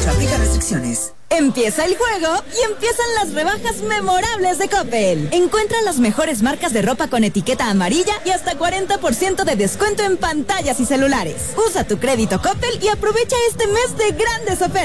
18. Aplica restricciones. Empieza el juego y empiezan las rebajas memorables de Coppel. Encuentra las mejores marcas de ropa con etiqueta amarilla y hasta 40% de descuento en pantallas y celulares. Usa tu crédito Coppel y aprovecha este mes de grandes ofertas.